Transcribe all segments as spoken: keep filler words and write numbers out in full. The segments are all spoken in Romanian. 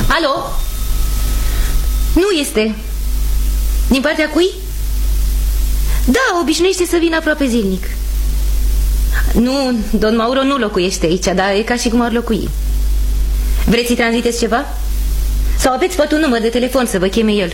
Alo? Nu este. Din partea cui? Da, obișnuiește să vină aproape zilnic. Nu, domn Mauro nu locuiește aici, dar e ca și cum ar locui. Vreți să-i transmiteți ceva? Sau aveți poate un număr de telefon să vă cheme el?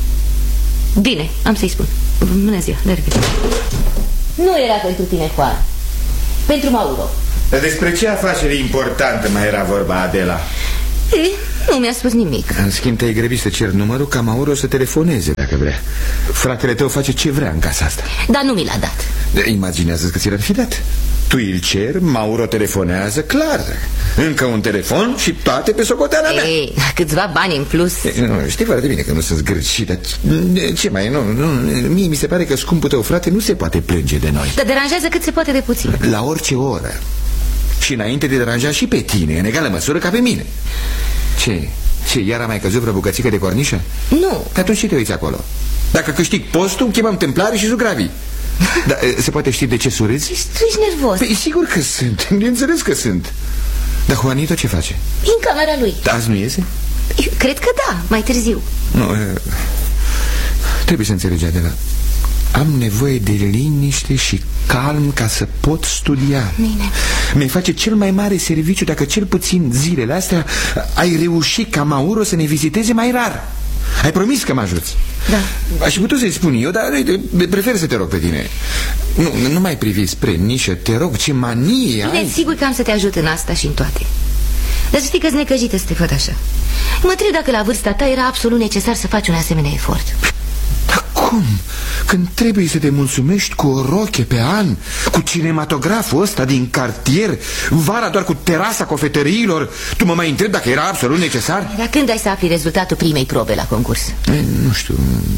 Bine, am să-i spun. Bună ziua, la revedere. Nu era pentru tine, Juan. Pentru Mauro. Dar despre ce afacere importantă mai era vorba, Adela? E, nu mi-a spus nimic. În schimb te-ai grăbit să cer numărul ca Mauro să telefoneze dacă vrea. Fratele tău face ce vrea în casa asta. Dar nu mi l-a dat. Imaginează că ți l-ar fi dat. Tu îl cer, Mauro telefonează, clar. Încă un telefon și toate pe socoteala mea. Ei, câțiva bani în plus. E, nu, știi foarte bine că nu sunt zgârcit, dar ce mai, nu, nu, mie mi se pare că scumpul tău frate nu se poate plânge de noi. Dar deranjează cât se poate de puțin. La orice oră. Și înainte de deranja și pe tine, în egală măsură ca pe mine. Ce? Ce, iar a mai căzut vreo bucățică de cornișă? Nu. Că atunci ce te uiți acolo? Dacă câștig postul, chemăm templari și zugravi. Dar se poate ști de ce surâzi? Ești nervos. Păi sigur că sunt, bineînțeles că sunt. Dar Juanito ce face? În camera lui. Da, azi nu iese? Eu cred că da, mai târziu. Nu, e... trebuie să înțelegi, Adela. Am nevoie de liniște și calm ca să pot studia. Bine. Mi-ai face cel mai mare serviciu dacă cel puțin zilele astea ai reușit ca Mauro să ne viziteze mai rar. Ai promis că mă ajuți. Da. Aș fi putut să-i spun eu, dar prefer să te rog pe tine. Nu, nu mai privi spre nișă, te rog, ce manie ai. Bine, sigur că am să te ajut în asta și în toate. Dar să știi că-s necăjită să te fac așa. Mă întreb dacă la vârsta ta era absolut necesar să faci un asemenea efort. Dar cum? Când trebuie să te mulțumești cu o roche pe an, cu cinematograful ăsta din cartier, vara doar cu terasa cofetăriilor, tu mă mai întrebi dacă era absolut necesar? Dar când ai să afli rezultatul primei probe la concurs? E, nu știu.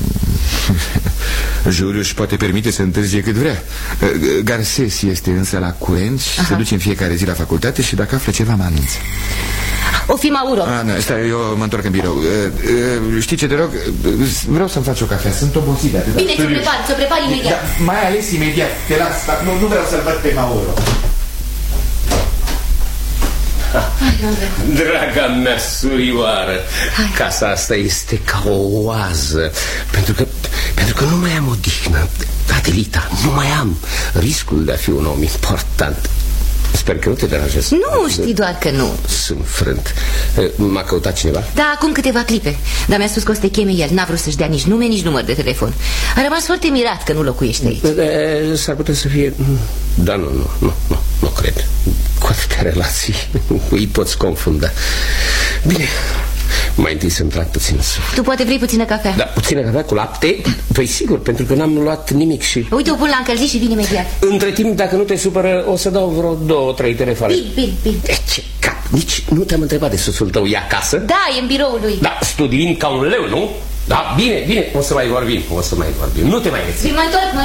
Juliu își poate permite să întârzie cât vrea. Garces este însă la curent și Aha. se duce în fiecare zi la facultate și dacă află ceva mă anunță. O fi Mauro. Ah, nu, stai, eu mă întorc în birou. uh, uh, Știi ce te rog? Vreau să-mi faci o cafea, sunt obosit de atât. Bine, ți-o prepar, ți-o prepar imediat. Da, mai ales imediat, te las, dar nu, nu vreau să-l văd pe Mauro. Draga mea surioară, Hai. casa asta este ca o oază. Pentru că, pentru că nu mai am odihnă, Adelita, nu mai am riscul de a fi un om important. Sper că nu te deranjez. Nu, știi doar că nu. Sunt frânt. M-a căutat cineva? Da, acum câteva clipe. Dar mi-a spus că o să te cheme el. N-a vrut să-și dea nici nume, nici număr de telefon. A rămas foarte mirat că nu locuiește aici. S-ar putea să fie... Da, nu, nu, nu, nu, nu cred. Cu atâtea relații îi poți confunda. Bine, mai întâi să-mi trag puțin suflet. Tu poate vrei puțină cafea? Da, puțină cafea cu lapte. Păi sigur, pentru că n-am luat nimic și... Uite, o pun la încălzit și vin imediat. Între timp, dacă nu te supără, o să dau vreo două, trei telefoane. Bine, bine, bine. E, ce cap, nici nu te-am întrebat de soțul tău, e acasă? Da, e în biroul lui. Da, studiind ca un leu, nu? Da, bine, bine, o să mai vorbim, o să mai vorbim. Nu te mai reții. Mai întorc,